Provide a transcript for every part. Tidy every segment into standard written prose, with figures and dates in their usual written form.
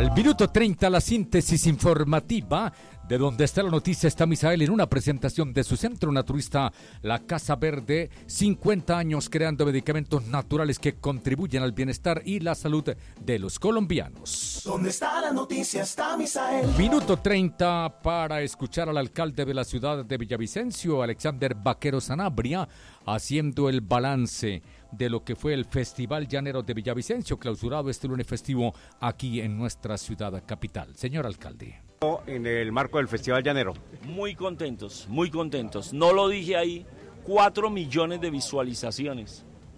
Al minuto 30, la síntesis informativa de donde está la noticia. Está Misael en una presentación de su centro naturista, la Casa Verde, 50 años creando medicamentos naturales que contribuyen al bienestar y la salud de los colombianos. ¿Dónde está la noticia? Está Misael. Minuto 30 para escuchar al alcalde de la ciudad de Villavicencio, Alexander Vaquero Sanabria, haciendo el balance de lo que fue el Festival Llanero de Villavicencio, clausurado este lunes festivo aquí en nuestra ciudad capital. Señor alcalde. En el marco del Festival Llanero. Muy contentos, muy contentos. No lo dije ahí, 4 millones de visualizaciones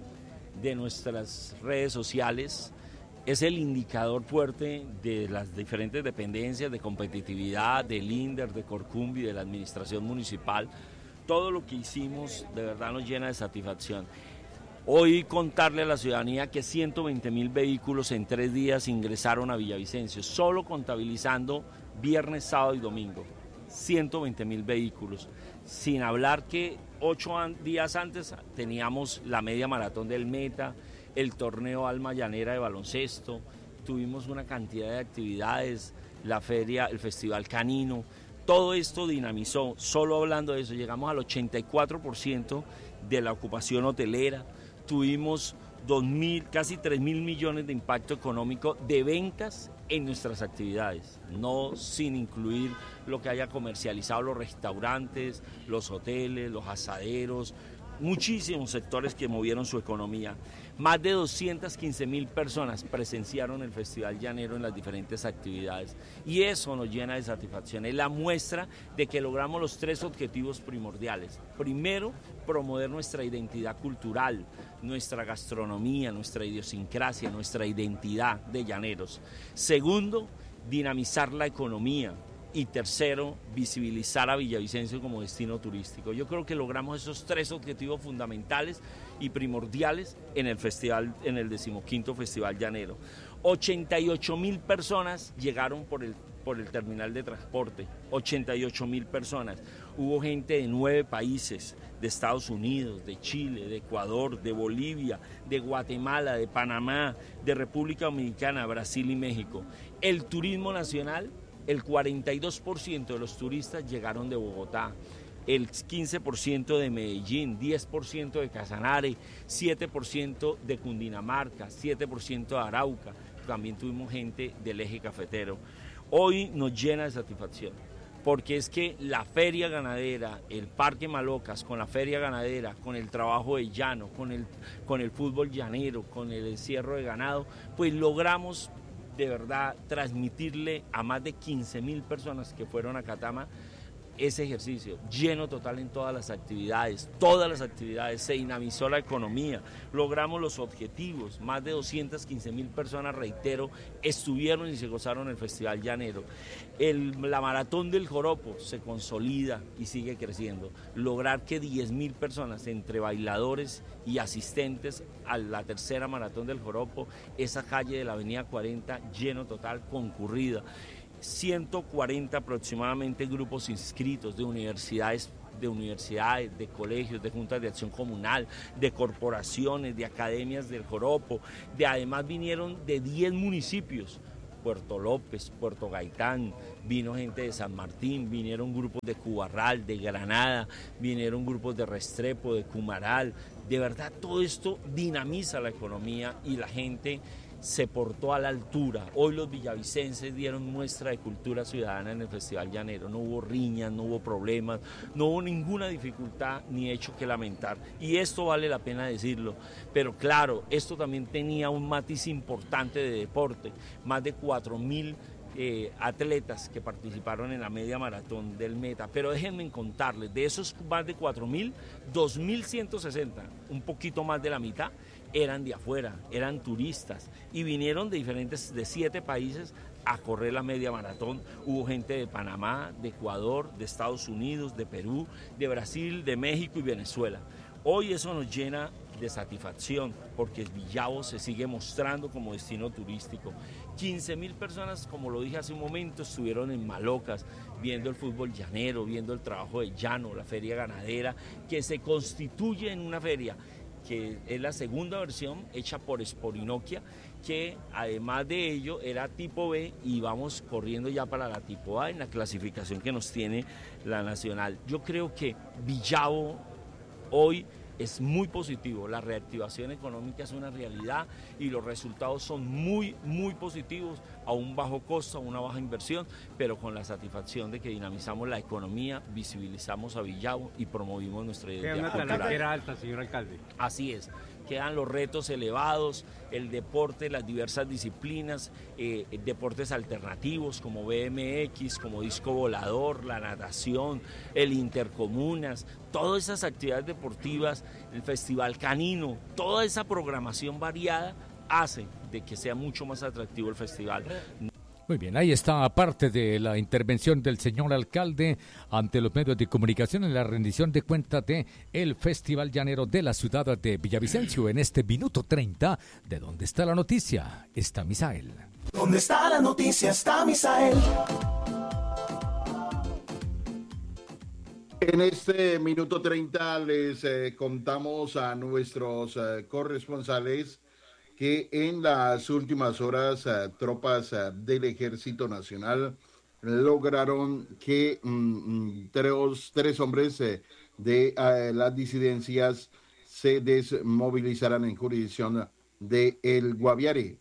de nuestras redes sociales. Es el indicador fuerte de las diferentes dependencias de competitividad, del INDER, de Corcumbi, de la administración municipal. Todo lo que hicimos de verdad nos llena de satisfacción. Hoy contarle a la ciudadanía que 120.000 vehículos en 3 días ingresaron a Villavicencio, solo contabilizando viernes, sábado y domingo. 120.000 vehículos, sin hablar que 8 días antes teníamos la media maratón del Meta, el torneo Alma Llanera de baloncesto, tuvimos una cantidad de actividades, la feria, el festival canino. Todo esto dinamizó, solo hablando de eso, llegamos al 84% de la ocupación hotelera, tuvimos 2.000, casi 3.000 millones de impacto económico de ventas en nuestras actividades, no sin incluir lo que haya comercializado los restaurantes, los hoteles, los asaderos, muchísimos sectores que movieron su economía. Más de 215.000 personas presenciaron el Festival Llanero en las diferentes actividades y eso nos llena de satisfacción. Es la muestra de que logramos los 3 objetivos primordiales. Primero, promover nuestra identidad cultural, nuestra gastronomía, nuestra idiosincrasia, nuestra identidad de llaneros. Segundo, dinamizar la economía. Y tercero, visibilizar a Villavicencio como destino turístico. Yo creo que logramos esos 3 objetivos fundamentales y primordiales en el festival, en el 15º Festival Llanero. 88.000 personas llegaron por el terminal de transporte, 88.000 personas. Hubo gente de 9 países, de Estados Unidos, de Chile, de Ecuador, de Bolivia, de Guatemala, de Panamá, de República Dominicana, Brasil y México. El turismo nacional, el 42% de los turistas llegaron de Bogotá, el 15% de Medellín, 10% de Casanare, 7% de Cundinamarca, 7% de Arauca. También tuvimos gente del eje cafetero. Hoy nos llena de satisfacción, porque es que la feria ganadera, el Parque Malocas, con la feria ganadera, con el trabajo de llano, con el fútbol llanero, con el encierro de ganado, pues logramos de verdad transmitirle a más de 15.000 personas que fueron a Catama ese ejercicio, lleno total en todas las actividades, se dinamizó la economía, logramos los objetivos, más de 215.000 personas, reitero, estuvieron y se gozaron el Festival Llanero. La Maratón del Joropo se consolida y sigue creciendo, lograr que 10.000 personas, entre bailadores y asistentes a la tercera Maratón del Joropo, esa calle de la Avenida 40, lleno total, concurrida. 140 aproximadamente grupos inscritos de universidades, de colegios, de juntas de acción comunal, de corporaciones, de academias del Joropo, además vinieron de 10 municipios, Puerto López, Puerto Gaitán, vino gente de San Martín, vinieron grupos de Cubarral, de Granada, vinieron grupos de Restrepo, de Cumaral. De verdad todo esto dinamiza la economía y la gente se portó a la altura. Hoy los villavicenses dieron muestra de cultura ciudadana en el Festival Llanero. No hubo riñas, no hubo problemas, no hubo ninguna dificultad ni hecho que lamentar. Y esto vale la pena decirlo. Pero claro, esto también tenía un matiz importante de deporte. Más de 4.000 atletas que participaron en la media maratón del Meta, pero déjenme contarles, de esos más de 4.000, 2.160, un poquito más de la mitad, eran de afuera, eran turistas y vinieron de 7 países a correr la media maratón. Hubo gente de Panamá, de Ecuador, de Estados Unidos, de Perú, de Brasil, de México y Venezuela. Hoy eso nos llena de satisfacción porque Villavo se sigue mostrando como destino turístico. 15.000 personas, como lo dije hace un momento, estuvieron en Malocas viendo el fútbol llanero, viendo el trabajo de llano, la feria ganadera, que se constituye en una feria que es la segunda versión hecha por Sporinoquia que además de ello era tipo B y vamos corriendo ya para la tipo A en la clasificación que nos tiene la nacional. Yo creo que Villavo hoy es muy positivo, la reactivación económica es una realidad y los resultados son muy, muy positivos a un bajo costo, a una baja inversión, pero con la satisfacción de que dinamizamos la economía, visibilizamos a Villavo y promovimos nuestra identidad cultural. Era alta, señor alcalde. Así es. Quedan los retos elevados, el deporte, las diversas disciplinas, deportes alternativos como BMX, como disco volador, la natación, el intercomunas, todas esas actividades deportivas, el festival canino, toda esa programación variada hace de que sea mucho más atractivo el festival. Muy bien, ahí está parte de la intervención del señor alcalde ante los medios de comunicación en la rendición de cuentas de el Festival Llanero de la ciudad de Villavicencio. En este minuto 30, de donde está la noticia, está Misael. ¿Dónde está la noticia? Está Misael. En este minuto 30 les contamos a nuestros corresponsales que en las últimas horas tropas del Ejército Nacional lograron que tres hombres de las disidencias se desmovilizaran en jurisdicción de El Guaviare.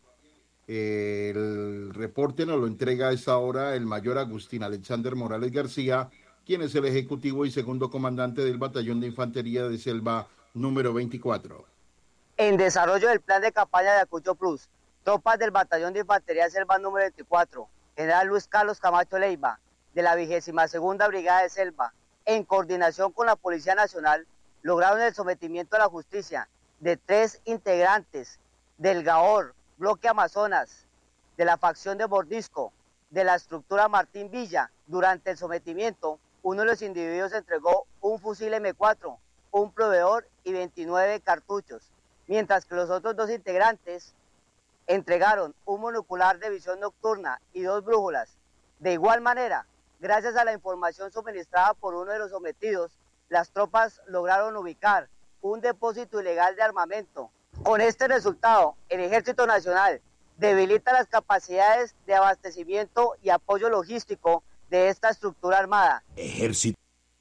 El reporte nos lo entrega a esta hora el mayor Agustín Alexander Morales García, quien es el ejecutivo y segundo comandante del Batallón de Infantería de Selva número 24. En desarrollo del plan de campaña de Ayacucho Plus, tropas del Batallón de Infantería de Selva número 24, General Luis Carlos Camacho Leiva, de la 22ª Brigada de Selva, en coordinación con la Policía Nacional, lograron el sometimiento a la justicia de 3 integrantes del GAOR, Bloque Amazonas, de la facción de Mordisco, de la estructura Martín Villa. Durante el sometimiento, uno de los individuos entregó un fusil M4, un proveedor y 29 cartuchos, mientras que los otros 2 integrantes entregaron un monocular de visión nocturna y 2 brújulas. De igual manera, gracias a la información suministrada por uno de los sometidos, las tropas lograron ubicar un depósito ilegal de armamento. Con este resultado, el Ejército Nacional debilita las capacidades de abastecimiento y apoyo logístico de esta estructura armada. Ejército.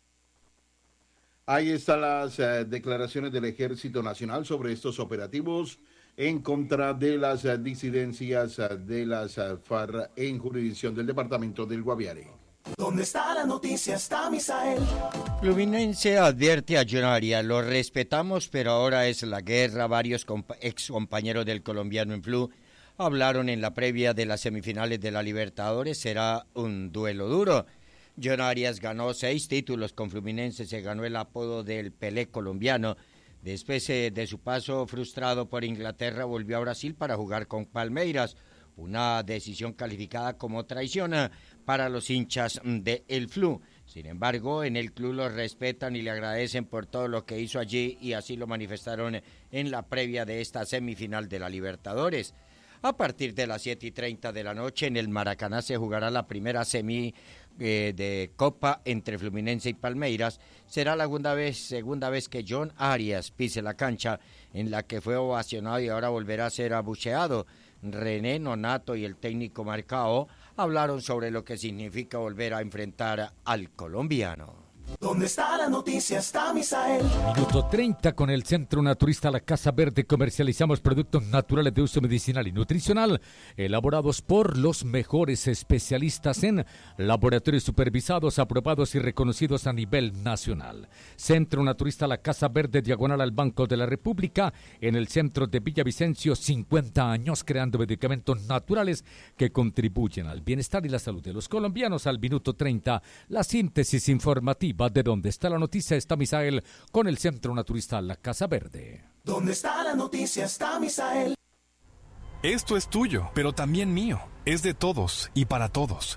Ahí están las declaraciones del Ejército Nacional sobre estos operativos en contra de las disidencias de las FARC en jurisdicción del departamento del Guaviare. ¿Dónde está la noticia? Está Misael. Fluminense advierte a Junior, lo respetamos, pero ahora es la guerra. Varios ex compañeros del colombiano en Flu hablaron en la previa de las semifinales de la Libertadores. Será un duelo duro. John Arias ganó 6 títulos con Fluminense, se ganó el apodo del Pelé colombiano. Después de su paso frustrado por Inglaterra, volvió a Brasil para jugar con Palmeiras, una decisión calificada como traición para los hinchas de El Flu. Sin embargo, en el club lo respetan y le agradecen por todo lo que hizo allí, y así lo manifestaron en la previa de esta semifinal de la Libertadores. A partir de las 7:30 de la noche en el Maracaná se jugará la primera semi de Copa entre Fluminense y Palmeiras. Será la segunda vez que John Arias pise la cancha, en la que fue ovacionado y ahora volverá a ser abucheado. René Nonato y el técnico Marcao hablaron sobre lo que significa volver a enfrentar al colombiano. ¿Dónde está la noticia? Está Misael. Minuto 30 con el Centro Naturista La Casa Verde. Comercializamos productos naturales de uso medicinal y nutricional, elaborados por los mejores especialistas en laboratorios supervisados, aprobados y reconocidos a nivel nacional. Centro Naturista La Casa Verde, diagonal al Banco de la República, en el centro de Villavicencio. 50 años creando medicamentos naturales que contribuyen al bienestar y la salud de los colombianos. Al minuto 30, la síntesis informativa de donde está la noticia. Está Misael con el Centro Naturista La Casa Verde. ¿Dónde está la noticia? Está Misael. Esto es tuyo, pero también mío. Es de todos y para todos.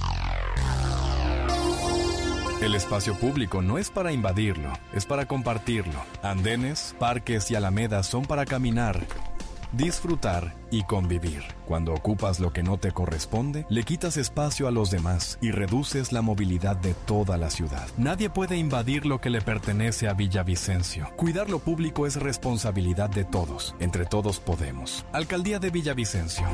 El espacio público no es para invadirlo, es para compartirlo. Andenes, parques y alamedas son para caminar. disfrutar y convivir. Cuando ocupas lo que no te corresponde, le quitas espacio a los demás y reduces la movilidad de toda la ciudad. Nadie puede invadir lo que le pertenece a Villavicencio. Cuidar lo público es responsabilidad de todos. Entre todos podemos. Alcaldía de Villavicencio.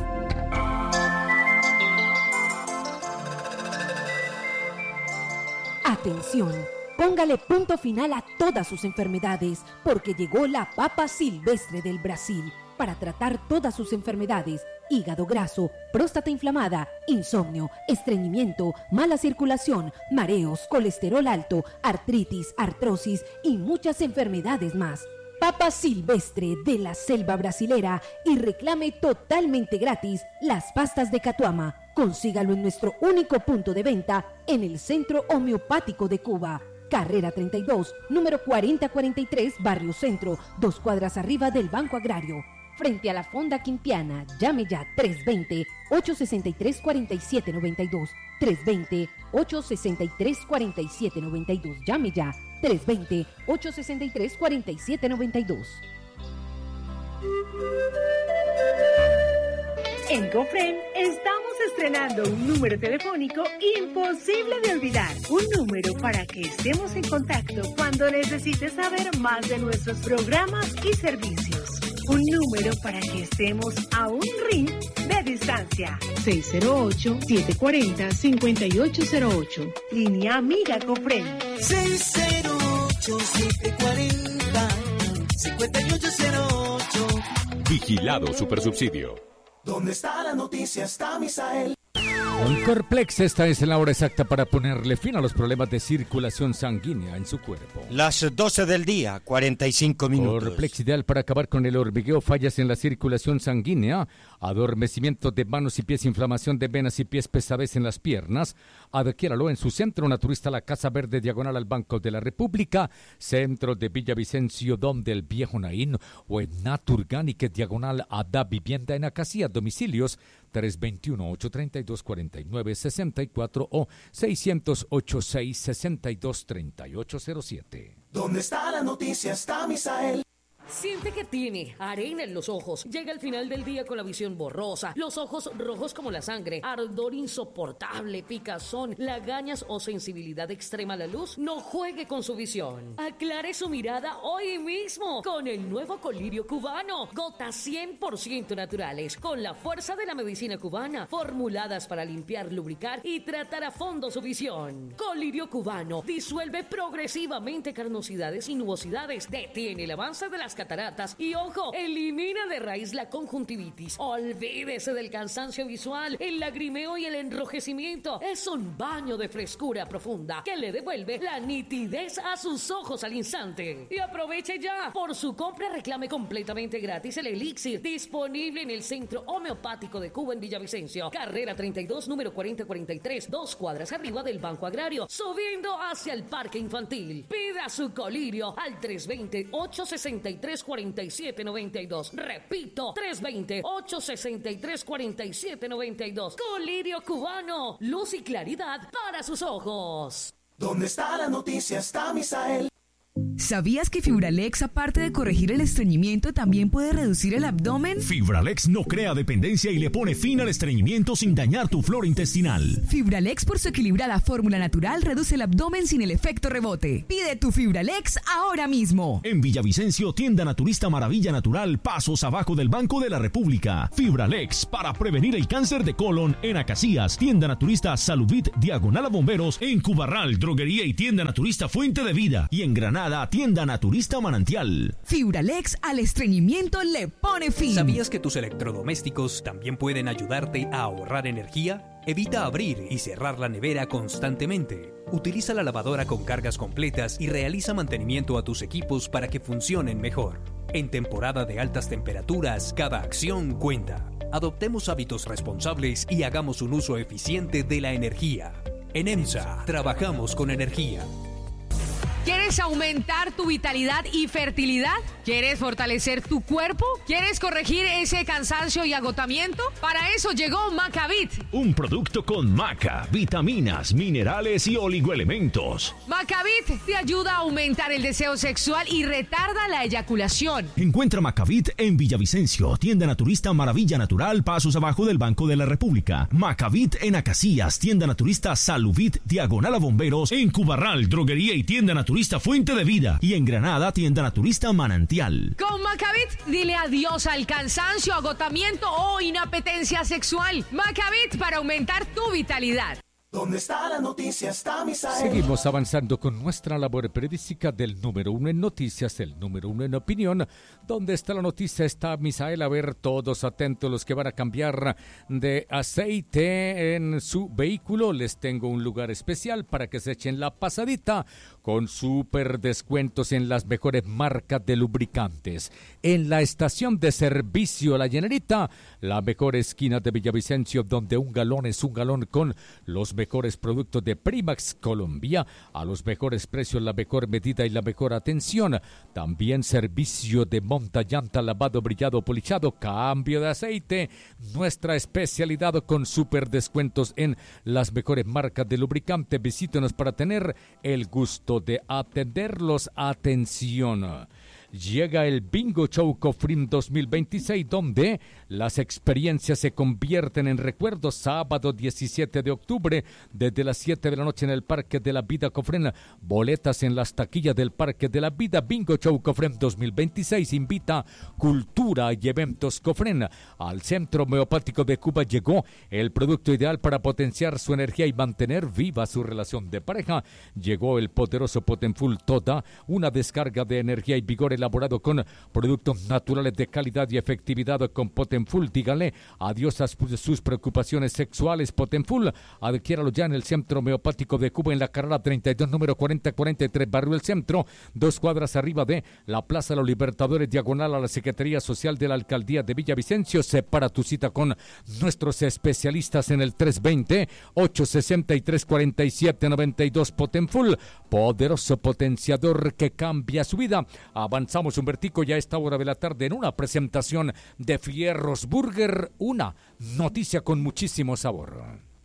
Atención, póngale punto final a todas sus enfermedades, porque llegó la papa silvestre del Brasil para tratar todas sus enfermedades: hígado graso, próstata inflamada, insomnio, estreñimiento, mala circulación, mareos, colesterol alto, artritis, artrosis y muchas enfermedades más. Papa silvestre de la selva brasilera, y reclame totalmente gratis las pastas de Catuama. Consígalo en nuestro único punto de venta en el Centro Homeopático de Cuba. Carrera 32, número 4043, Barrio Centro, 2 cuadras arriba del Banco Agrario, frente a la Fonda Quimpiana. Llame ya 320-863-4792. 320-863-4792. Llame ya 320-863-4792. En Cofren estamos estrenando un número telefónico imposible de olvidar. Un número para que estemos en contacto cuando necesites saber más de nuestros programas y servicios. Un número para que estemos a un ring de distancia. 608-740-5808. Línea Amiga Cofren. 608-740-5808. Vigilado Supersubsidio. ¿Dónde está la noticia? Está Misael. Oncorplex, esta es la hora exacta para ponerle fin a los problemas de circulación sanguínea en su cuerpo. Las 12 del día, 45 minutos. Oncorplex, ideal para acabar con el hormigueo, fallas en la circulación sanguínea, adormecimiento de manos y pies, inflamación de venas y pies, pesadez en las piernas. Adquiéralo en su centro naturista La Casa Verde, diagonal al Banco de la República, centro de Villavicencio, donde el Viejo Naín, o en Naturgánique, diagonal a Da Vivienda en Acacia. Domicilios 321-832-4964 o 608-662-3807. ¿Dónde está la noticia? Está Misael. Siente que tiene arena en los ojos. Llega al final del día con la visión borrosa, los ojos rojos como la sangre, ardor insoportable, picazón, lagañas o sensibilidad extrema a la luz. No juegue con su visión. Aclare su mirada hoy mismo con el nuevo colirio cubano. Gotas 100% naturales, con la fuerza de la medicina cubana, formuladas para limpiar, lubricar y tratar a fondo su visión. Colirio cubano disuelve progresivamente carnosidades y nubosidades, detiene el avance de las cataratas y, ojo, elimina de raíz la conjuntivitis. Olvídese del cansancio visual, el lagrimeo y el enrojecimiento. Es un baño de frescura profunda que le devuelve la nitidez a sus ojos al instante. Y aproveche ya. Por su compra reclame completamente gratis el elixir, disponible en el Centro Homeopático de Cuba en Villavicencio. Carrera 32, número 4043, 2 cuadras arriba del Banco Agrario, subiendo hacia el Parque Infantil. Pida su colirio al 320-863-4792. Repito, 320-863-4792. Colirio cubano, luz y claridad para sus ojos. ¿Dónde está la noticia? Está Misael. ¿Sabías que Fibralex, aparte de corregir el estreñimiento, también puede reducir el abdomen? Fibralex no crea dependencia y le pone fin al estreñimiento sin dañar tu flora intestinal. Fibralex, por su equilibrada fórmula natural, reduce el abdomen sin el efecto rebote. Pide tu Fibralex ahora mismo. En Villavicencio, tienda naturista Maravilla Natural, pasos abajo del Banco de la República. Fibralex, para prevenir el cáncer de colon en Acacias. Tienda naturista Saludvit, diagonal a Bomberos. En Cubarral, droguería y tienda naturista Fuente de Vida. Y en Granada, tienda naturista Manantial. Fibralex al estreñimiento le pone fin. ¿Sabías que tus electrodomésticos también pueden ayudarte a ahorrar energía? Evita abrir y cerrar la nevera constantemente. Utiliza la lavadora con cargas completas y realiza mantenimiento a tus equipos para que funcionen mejor. En temporada de altas temperaturas, cada acción cuenta. Adoptemos hábitos responsables y hagamos un uso eficiente de la energía. En EMSA, trabajamos con energía. ¿Quieres aumentar tu vitalidad y fertilidad? ¿Quieres fortalecer tu cuerpo? ¿Quieres corregir ese cansancio y agotamiento? Para eso llegó Macavit. Un producto con maca, vitaminas, minerales y oligoelementos. Macavit te ayuda a aumentar el deseo sexual y retarda la eyaculación. Encuentra Macavit en Villavicencio, tienda naturista Maravilla Natural, pasos abajo del Banco de la República. Macavit en Acacias, tienda naturista Saluvit, diagonal a Bomberos. En Cubarral, droguería y tienda naturista Fuente de Vida. Y en Granada, tienda naturista Manantial. Con Macavit, dile adiós al cansancio, agotamiento o inapetencia sexual. Macavit para aumentar tu vitalidad. ¿Dónde está la noticia? Está Misael. Seguimos avanzando con nuestra labor periodística del número 1 en noticias, el número 1 en opinión. ¿Dónde está la noticia? Está Misael. A ver, todos atentos los que van a cambiar de aceite en su vehículo. Les tengo un lugar especial para que se echen la pasadita con súper descuentos en las mejores marcas de lubricantes. En la estación de servicio La Llenerita, la mejor esquina de Villavicencio, donde un galón es un galón con los mejores productos de Primax Colombia, a los mejores precios, la mejor medida y la mejor atención. También servicio de monta, llanta, lavado, brillado, polichado, cambio de aceite. Nuestra especialidad con súper descuentos en las mejores marcas de lubricante. Visítenos para tener el gusto de atenderlos. Atención. Llega el Bingo Show Cofrim 2026, donde las experiencias se convierten en recuerdos. Sábado 17 de octubre, desde las 7 de la noche en el Parque de la Vida Cofrén. Boletas en las taquillas del Parque de la Vida. Bingo Show Cofrén 2026 invita Cultura y Eventos Cofrén. Al Centro Homeopático de Cuba llegó el producto ideal para potenciar su energía y mantener viva su relación de pareja. Llegó el poderoso Potenfull Toda, una descarga de energía y vigor elaborado con productos naturales de calidad y efectividad. Con Potenfull, dígale adiós a sus preocupaciones sexuales. Potenfull, adquiéralo ya en el Centro Homeopático de Cuba, en la carrera 32, número 4043, Barrio El Centro, 2 cuadras arriba de la Plaza de los Libertadores, diagonal a la Secretaría Social de la Alcaldía de Villavicencio. Separa tu cita con nuestros especialistas en el 320-863-4792. Potenfull, poderoso potenciador que cambia su vida. Avanzamos, Humbertico, ya a esta hora de la tarde en una presentación de Fierros Burger, una noticia con muchísimo sabor.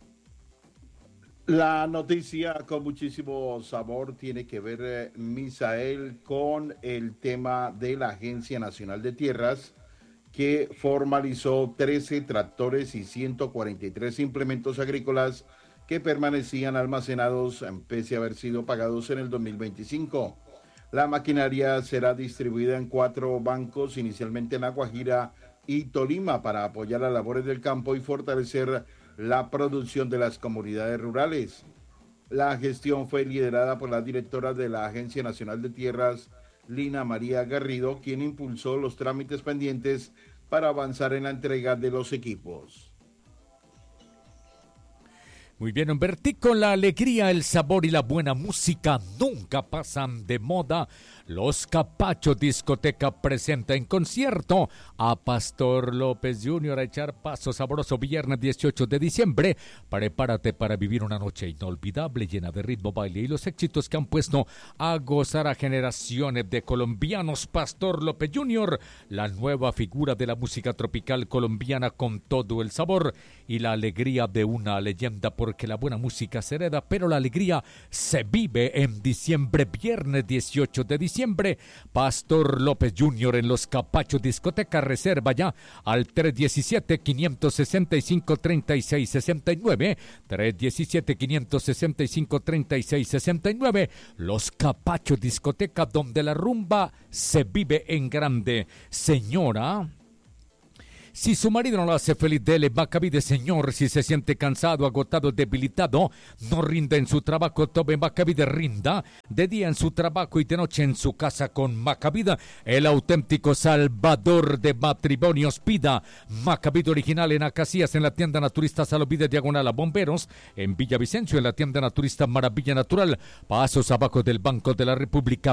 La noticia con muchísimo sabor tiene que ver, Misael, con el tema de la Agencia Nacional de Tierras, que formalizó 13 tractores y 143 implementos agrícolas que permanecían almacenados pese a haber sido pagados en el 2025. La maquinaria será distribuida en 4 bancos, inicialmente en La Guajira y Tolima, para apoyar las labores del campo y fortalecer la producción de las comunidades rurales. La gestión fue liderada por la directora de la Agencia Nacional de Tierras, Lina María Garrido, quien impulsó los trámites pendientes para avanzar en la entrega de los equipos. Muy bien, Humbertico, la alegría, el sabor y la buena música nunca pasan de moda. Los Capachos Discoteca presenta en concierto a Pastor López Jr. a echar paso sabroso viernes 18 de diciembre. Prepárate para vivir una noche inolvidable, llena de ritmo, baile y los éxitos que han puesto a gozar a generaciones de colombianos. Pastor López Jr., la nueva figura de la música tropical colombiana, con todo el sabor y la alegría de una leyenda, porque la buena música se hereda, pero la alegría se vive en diciembre. Viernes 18 de diciembre, Pastor López Jr. en los Capachos Discoteca. Reserva ya al 317-565-3669, 317-565-3669. Los Capachos Discoteca, donde la rumba se vive en grande. Señora, si su marido no la hace feliz, dele Macavit. Señor, si se siente cansado, agotado, debilitado, no rinda en su trabajo, tome Macavit. Rinda de día en su trabajo y de noche en su casa con Macavit, el auténtico salvador de matrimonios. Pida Macavit original en Acacias, en la tienda naturista Saluvit, diagonal a Bomberos, en Villavicencio, en la tienda naturista Maravilla Natural, pasos abajo del Banco de la República.